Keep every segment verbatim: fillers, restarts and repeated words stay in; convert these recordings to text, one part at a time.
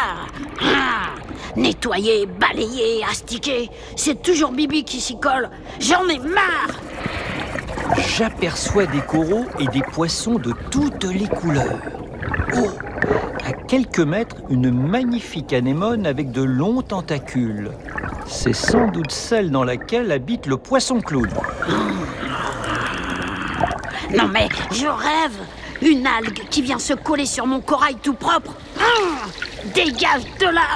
Ah, ah. Nettoyer, balayer, astiquer, c'est toujours Bibi qui s'y colle. J'en ai marre. J'aperçois des coraux et des poissons de toutes les couleurs. Oh! À quelques mètres, une magnifique anémone avec de longs tentacules. C'est sans doute celle dans laquelle habite le poisson clown. Non mais, je rêve. Une algue qui vient se coller sur mon corail tout propre. Ah, dégage de là.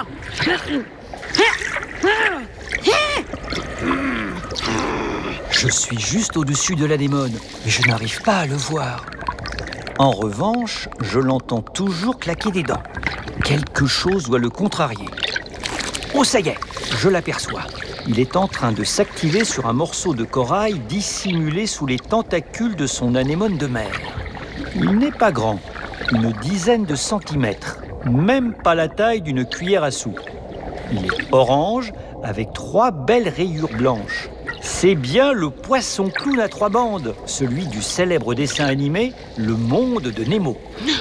Je suis juste au-dessus de l'anémone, mais je n'arrive pas à le voir. En revanche, je l'entends toujours claquer des dents. Quelque chose doit le contrarier. Oh, ça y est, je l'aperçois. Il est en train de s'activer sur un morceau de corail dissimulé sous les tentacules de son anémone de mer. Il n'est pas grand, une dizaine de centimètres, même pas la taille d'une cuillère à soupe. Il est orange avec trois belles rayures blanches. C'est bien le poisson clown à trois bandes, celui du célèbre dessin animé Le Monde de Nemo.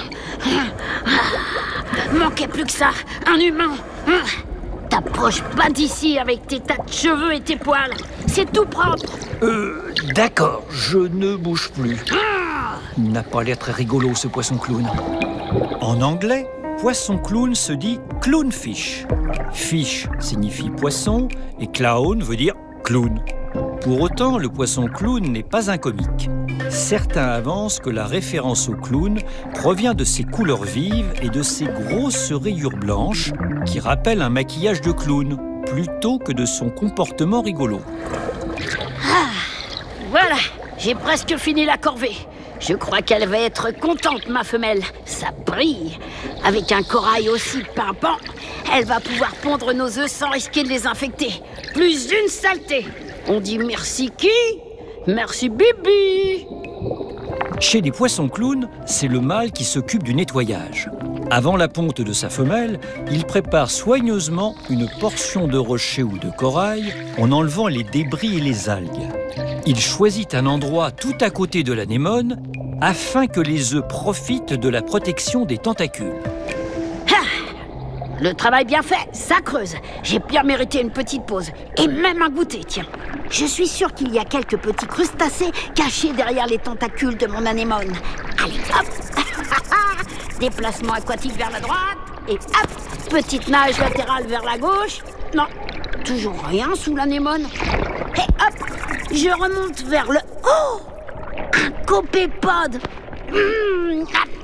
Manquait plus que ça, un humain. T'approches pas d'ici avec tes tas de cheveux et tes poils. C'est tout propre. Euh, d'accord, je ne bouge plus. Il n'a pas l'air très rigolo, ce poisson clown. En anglais, poisson clown se dit clownfish. Fish signifie poisson et clown veut dire clown. Pour autant, le poisson clown n'est pas un comique. Certains avancent que la référence au clown provient de ses couleurs vives et de ses grosses rayures blanches qui rappellent un maquillage de clown, plutôt que de son comportement rigolo. Ah, voilà, j'ai presque fini la corvée. Je crois qu'elle va être contente, ma femelle. Ça brille. Avec un corail aussi pimpant, elle va pouvoir pondre nos œufs sans risquer de les infecter. Plus une saleté. On dit merci qui? Merci Bibi. Chez les poissons clowns, c'est le mâle qui s'occupe du nettoyage. Avant la ponte de sa femelle, il prépare soigneusement une portion de rocher ou de corail en enlevant les débris et les algues. Il choisit un endroit tout à côté de l'anémone afin que les œufs profitent de la protection des tentacules. Le travail bien fait, ça creuse. J'ai bien mérité une petite pause. Et même un goûter, tiens. Je suis sûre qu'il y a quelques petits crustacés cachés derrière les tentacules de mon anémone. Allez, hop. Déplacement aquatique vers la droite. Et hop, petite nage latérale vers la gauche. Non, toujours rien sous l'anémone. Et hop, je remonte vers le... Oh, un copépode. Mmh,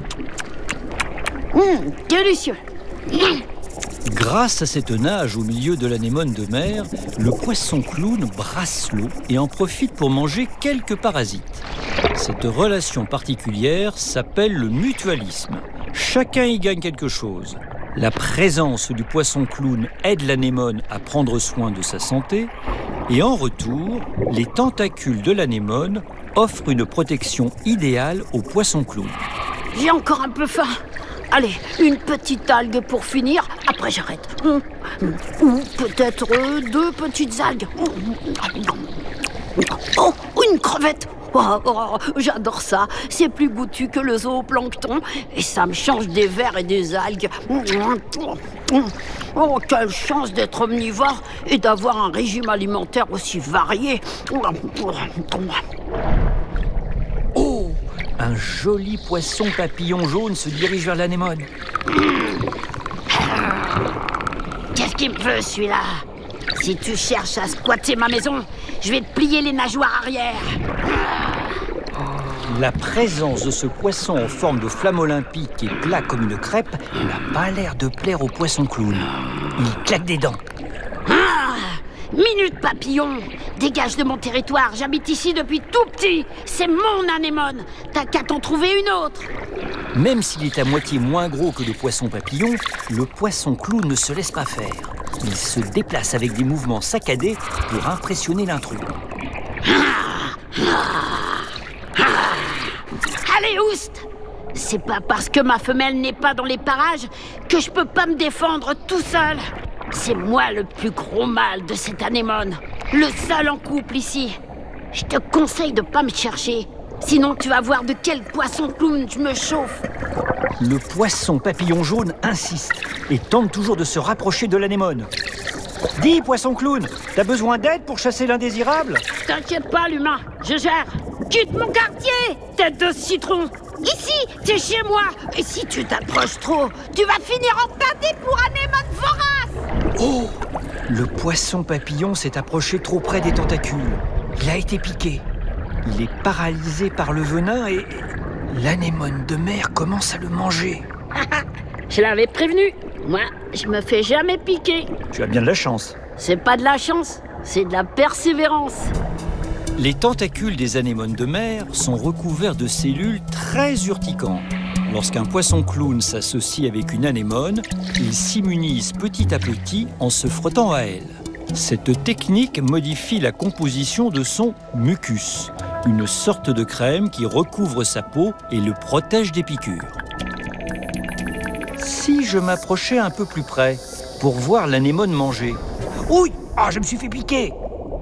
mmh, délicieux. Mmh. Grâce à cette nage au milieu de l'anémone de mer, le poisson clown brasse l'eau et en profite pour manger quelques parasites. Cette relation particulière s'appelle le mutualisme. Chacun y gagne quelque chose. La présence du poisson clown aide l'anémone à prendre soin de sa santé et en retour, les tentacules de l'anémone offrent une protection idéale au poisson clown. J'ai encore un peu faim. Allez, une petite algue pour finir, après j'arrête. Ou peut-être deux petites algues. Oh, une crevette. Oh, oh, j'adore ça. C'est plus goûtu que le zooplancton et ça me change des vers et des algues. Oh, quelle chance d'être omnivore et d'avoir un régime alimentaire aussi varié. Oh, un joli poisson papillon jaune se dirige vers l'anémone. Qu'est-ce qu'il me veut, celui-là? Si tu cherches à squatter ma maison, je vais te plier les nageoires arrière. La présence de ce poisson en forme de flamme olympique et plat comme une crêpe n'a pas l'air de plaire au poisson clown. Il claque des dents. Ah, minute papillon, dégage de mon territoire, j'habite ici depuis tout petit. C'est mon anémone, t'as qu'à t'en trouver une autre. Même s'il est à moitié moins gros que le poisson papillon, le poisson clown ne se laisse pas faire. Il se déplace avec des mouvements saccadés pour impressionner l'intrus. Ah, ah, ah. Allez, oust! C'est pas parce que ma femelle n'est pas dans les parages que je peux pas me défendre tout seul. C'est moi le plus gros mâle de cette anémone, le seul en couple ici. Je te conseille de pas me chercher. Sinon, tu vas voir de quel poisson clown je me chauffe. Le poisson papillon jaune insiste et tente toujours de se rapprocher de l'anémone. Dis, poisson clown, t'as besoin d'aide pour chasser l'indésirable? T'inquiète pas, l'humain, je gère. Quitte mon quartier, tête de citron. Ici, t'es chez moi. Et si tu t'approches trop, tu vas finir empanté pour anémone vorace. Oh! Le poisson papillon s'est approché trop près des tentacules. Il a été piqué. Il est paralysé par le venin et l'anémone de mer commence à le manger. Je l'avais prévenu. Moi, je me fais jamais piquer. Tu as bien de la chance. C'est pas de la chance, c'est de la persévérance. Les tentacules des anémones de mer sont recouverts de cellules très urticantes. Lorsqu'un poisson clown s'associe avec une anémone, il s'immunise petit à petit en se frottant à elle. Cette technique modifie la composition de son mucus, une sorte de crème qui recouvre sa peau et le protège des piqûres. Si je m'approchais un peu plus près pour voir l'anémone manger. Ouille! Ah, je me suis fait piquer!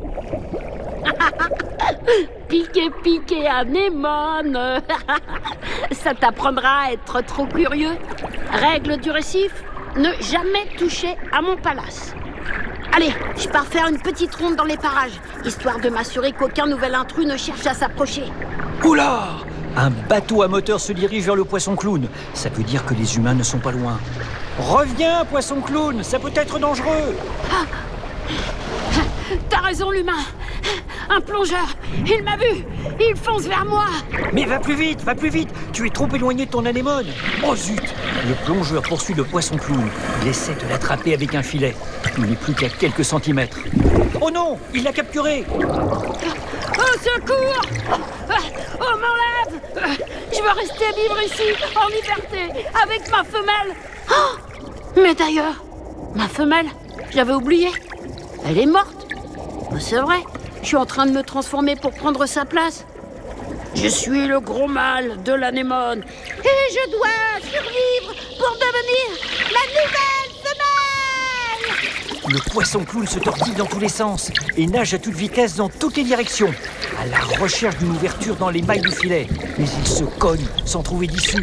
Piquer, piquer, anémone. Ça t'apprendra à être trop curieux. Règle du récif, ne jamais toucher à mon palace. Allez, je pars faire une petite ronde dans les parages, histoire de m'assurer qu'aucun nouvel intrus ne cherche à s'approcher. Oula! Un bateau à moteur se dirige vers le poisson clown. Ça veut dire que les humains ne sont pas loin. Reviens, poisson clown, ça peut être dangereux. Ah. T'as raison, l'humain. Un plongeur, il m'a vu. Il fonce vers moi. Mais va plus vite, va plus vite. Tu es trop éloigné de ton anémone. Oh zut! Le plongeur poursuit le poisson clown. Il essaie de l'attraper avec un filet. Il n'est plus qu'à quelques centimètres. Oh non! Il l'a capturé! Au secours! On m'enlève! Je veux rester vivre ici, en liberté, avec ma femelle. Oh! Mais d'ailleurs, ma femelle, j'avais oublié. Elle est morte. C'est vrai, je suis en train de me transformer pour prendre sa place. Je suis le gros mâle de l'anémone. Et je dois survivre pour devenir la nouvelle femelle! Le poisson clown se tortille dans tous les sens et nage à toute vitesse dans toutes les directions, à la recherche d'une ouverture dans les mailles du filet. Mais il se cogne sans trouver d'issue.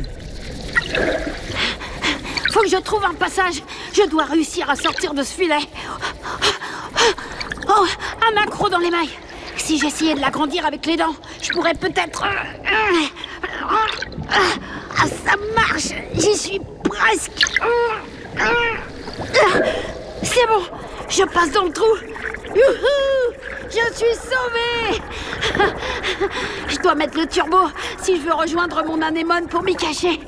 Faut que je trouve un passage. Je dois réussir à sortir de ce filet. Oh, un accroc dans les mailles. Si j'essayais de l'agrandir avec les dents, je pourrais peut-être... Ah, ça marche. J'y suis presque. C'est bon, je passe dans le trou. Youhou! Je suis sauvée. Je dois mettre le turbo si je veux rejoindre mon anémone pour m'y cacher.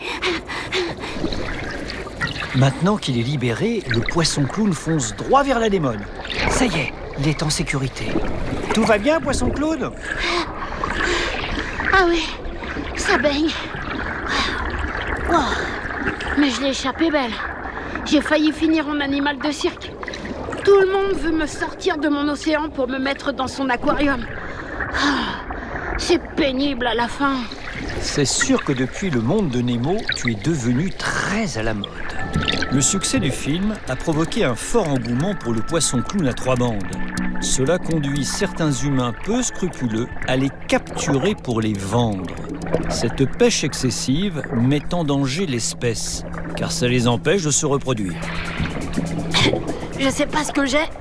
Maintenant qu'il est libéré, le poisson clown fonce droit vers l'anémone. Ça y est, il est en sécurité. Tout va bien, poisson clown? Ah oui, ça baigne. Oh, mais je l'ai échappé belle. J'ai failli finir en animal de cirque. Tout le monde veut me sortir de mon océan pour me mettre dans son aquarium. Oh, c'est pénible à la fin. C'est sûr que depuis le monde de Nemo, tu es devenu très à la mode. Le succès du film a provoqué un fort engouement pour le poisson clown à trois bandes. Cela conduit certains humains peu scrupuleux à les capturer pour les vendre. Cette pêche excessive met en danger l'espèce, car ça les empêche de se reproduire. Je sais pas ce que j'ai.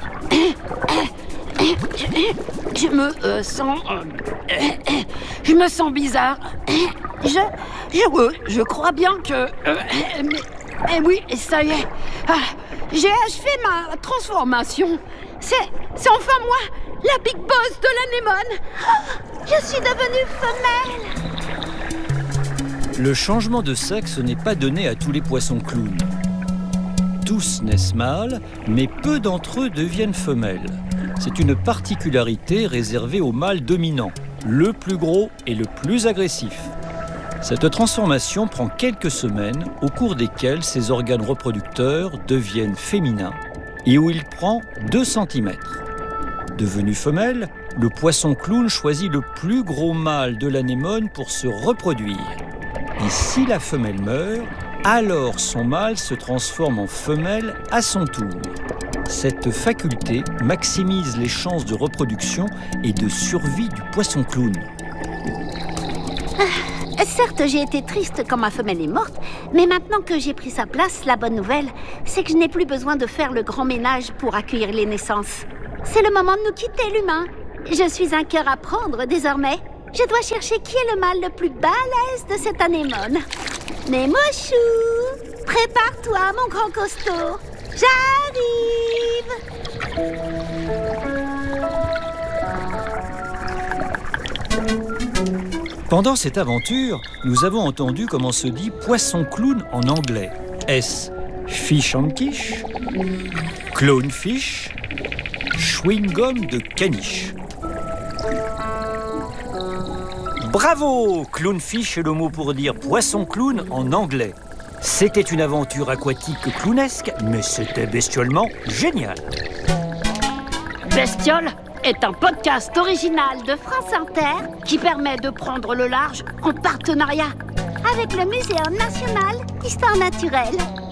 Je me euh, sens... Euh, je me sens bizarre. Je... Je, je crois bien que... Euh, mais, eh oui, ça y est. Ah, j'ai achevé ma transformation. C'est... C'est enfin moi, la Big Boss de l'anémone. Oh, je suis devenue femelle. Le changement de sexe n'est pas donné à tous les poissons clowns. Tous naissent mâles, mais peu d'entre eux deviennent femelles. C'est une particularité réservée aux mâles dominants, le plus gros et le plus agressif. Cette transformation prend quelques semaines, au cours desquelles ses organes reproducteurs deviennent féminins et où il prend deux centimètres. Devenu femelle, le poisson clown choisit le plus gros mâle de l'anémone pour se reproduire. Et si la femelle meurt, alors son mâle se transforme en femelle à son tour. Cette faculté maximise les chances de reproduction et de survie du poisson clown. Euh, certes, j'ai été triste quand ma femelle est morte, mais maintenant que j'ai pris sa place, la bonne nouvelle, c'est que je n'ai plus besoin de faire le grand ménage pour accueillir les naissances. C'est le moment de nous quitter, l'humain. Je suis un cœur à prendre désormais. Je dois chercher qui est le mâle le plus balèze de cette anémone. Nemochou, prépare-toi, mon grand costaud. J'arrive. Pendant cette aventure, nous avons entendu comment se dit poisson clown en anglais. Est-ce fish and quiche, clownfish, chewing-gum de caniche? Bravo! Clownfish est le mot pour dire poisson clown en anglais. C'était une aventure aquatique clownesque, mais c'était bestiolement génial. Bestiole est un podcast original de France Inter qui permet de prendre le large en partenariat avec le Muséum national d'histoire naturelle.